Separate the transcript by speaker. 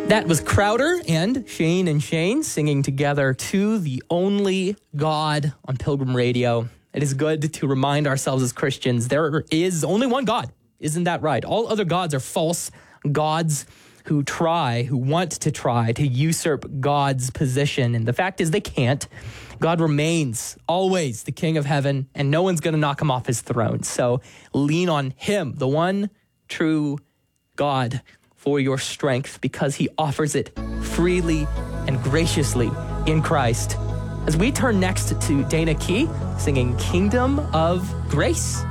Speaker 1: That was Crowder and Shane singing together To the Only God on Pilgrim Radio. It is good to remind ourselves as Christians there is only one God. Isn't that right? All other gods are false gods who want to try to usurp God's position. And the fact is they can't. God remains always the King of heaven, and no one's going to knock him off his throne. So lean on him, the one true God, for your strength, because he offers it freely and graciously in Christ. As we turn next to Dana Key singing Kingdom of Grace.